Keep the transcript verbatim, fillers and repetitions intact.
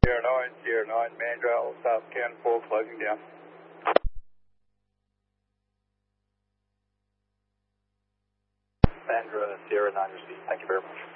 Sierra nine, Sierra nine, Mandrel, South Can four, closing down. Sandra, Sierra nine, receive. Thank you very much.